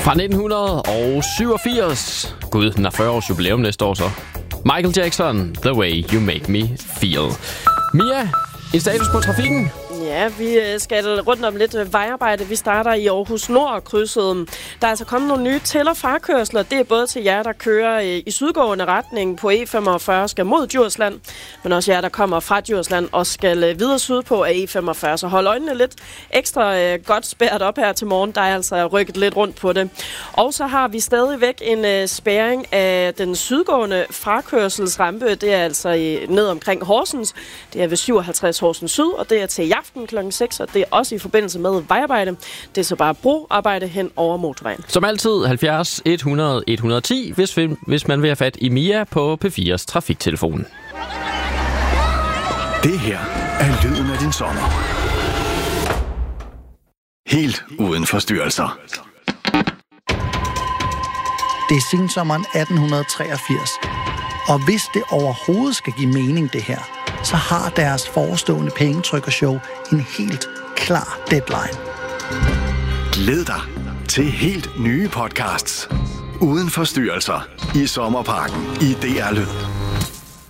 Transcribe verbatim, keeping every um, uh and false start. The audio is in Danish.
Fra nitten syvogfirs. Gud, den har fyrre års jubilæum næste år så. Michael Jackson, The Way You Make Me Feel. Mia, en status på trafikken? Ja, vi skal rundt om lidt vejarbejde. Vi starter i Aarhus Nord krydset. Der er altså kommet nogle nye til- og frakørsler. Det er både til jer, der kører i sydgående retning på E femogfyrre, skal mod Djursland, men også jer, der kommer fra Djursland og skal videre syd på af E femogfyrre. Så hold øjnene lidt ekstra godt spærret op her til morgen. Der er altså rykket lidt rundt på det. Og så har vi stadigvæk en spærring af den sydgående frakørselsrampe. Det er altså ned omkring Horsens. Det er ved syvoghalvtreds Horsens Syd, og det er til i aften klokken seks, og det er også i forbindelse med vejarbejde. Det er så bare broarbejde hen over motorvejen. Som altid halvfjerds et hundrede et hundrede og ti, hvis, vi, hvis man vil have fat i Mia på P fires trafiktelefon. Det her er lyden af din sommer. Helt uden forstyrrelser. Det er sensommeren atten treogfirs. Og hvis det overhovedet skal give mening, det her, så har deres forestående pengetrykkershow en helt klar deadline. Glæd dig til helt nye podcasts. Uden forstyrrelser i Sommerparken i D R Lyd.